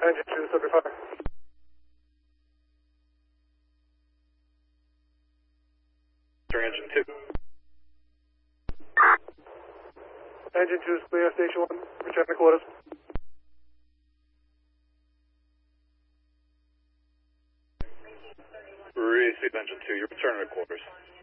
Engine 2, subject fire. Engine 2. Engine 2 is clear, station 1, return to quarters. Receive engine 2, you're returning to quarters.